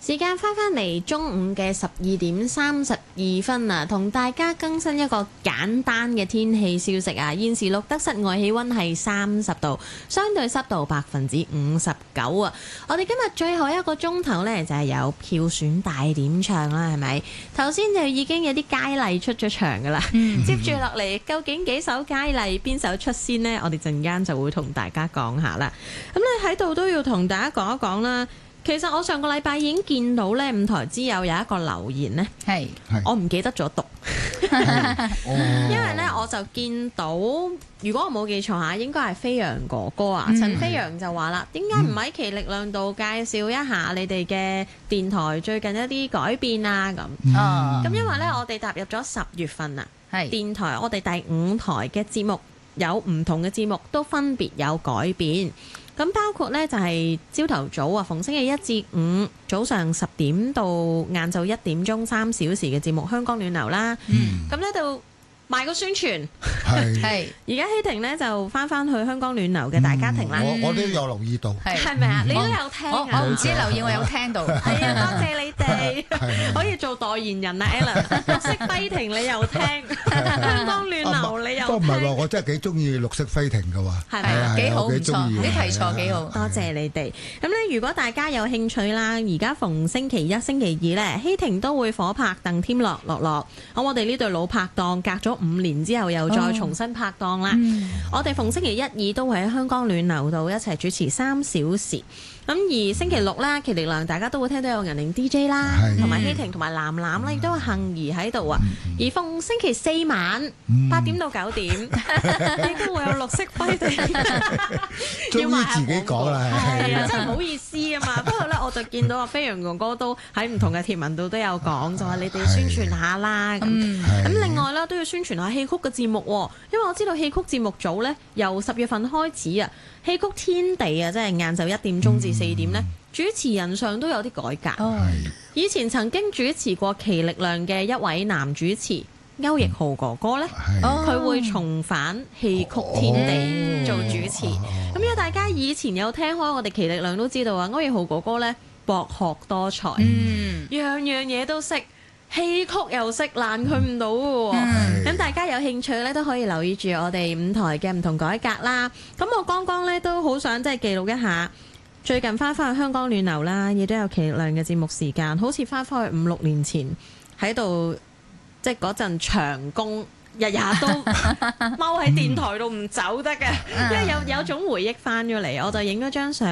時間翻嚟中午嘅12:32啊，同大家更新一個簡單嘅天氣消息啊！現時錄得室外氣溫係30度，相對濕度59%啊！我哋今日最後一個鐘頭呢，就係有票選大點唱啦，係咪？頭先就已經有啲佳麗出咗場噶啦，接住落嚟究竟幾首佳麗邊首出先呢？我哋陣間就會同大家講下啦。咁你喺度都要同大家講一講啦。其實我上個禮拜已經見到咧，五台之友有一個留言呢，係我唔記得咗讀，因為咧我就見到，如果我冇記錯下，應該係飛揚哥哥啊，陳飛揚就話啦，點解唔喺其力量度介紹一下你哋嘅電台最近一啲改變啊？咁因為咧我哋踏入咗10月份啊，電台我哋第5台嘅節目有唔同嘅節目都分別有改變。咁包括咧就係朝頭早啊，逢星期1至5早上10點到晏晝1點鐘3小時嘅節目《香江暖流》啦。咁呢度賣個宣傳，係而家希婷呢就翻去香江暖流嘅大家庭啦。 我都有留意到， 係咪啊？你都有聽啊？ 我唔止留意，我有聽到。 係啊，多謝你哋，可以做代言人啊 Alan。綠色飛艇你又聽，香江暖流你又聽。 不過唔係喎，我真係幾中意綠色飛艇嘅喎， 係咪啊？ 幾好，唔錯，啲題材幾好。 多謝你哋。咁咧，如果大家有興趣啦，而家逢星期1、星期2咧，希婷都會火拍鄧添樂。咁我哋呢對老拍檔隔咗5年之後又再重新拍檔啦。我哋逢星期1、2都會喺香江暖流度一齊主持3小時。咁而星期6啦，其力量大家都會聽到有銀鈴 DJ 啦，同埋希婷同埋藍藍咧，亦都有幸兒喺度啊。而逢星期4晚8點到9點，亦都會有綠色飛艇。 終於自己講啦， 係啊，真係唔好意思啊嘛。不過咧，我就見到阿飛揚哥哥都喺唔同嘅貼文度都有講，就話你哋宣傳下啦。咁另外咧都要宣傳下戲曲嘅節目，因為我知道戲曲節目組咧由10月份開始啊，戲曲天地啊，即係晏晝1點鐘至4點咧，主持人上都有啲改革。以前曾經主持過奇力量嘅一位男主持歐奕豪哥哥咧，佢會重返戲曲天地做主持。咁如果大家以前有聽開我哋奇力量都知道啊，歐奕豪哥哥咧博學多才，樣樣嘢都識。戲曲又識，難佢唔到嘅喎。咁大家有興趣咧，都可以留意住我哋5台嘅唔同改革啦。咁我剛剛咧都好想即係記錄一下，最近翻去香江暖流啦，亦都有奇力量嘅節目時間，好似翻去5、6年前喺度，即係嗰陣長工，日日都踎喺電台度唔走得嘅，因為有種回憶翻咗嚟，我就影咗張相。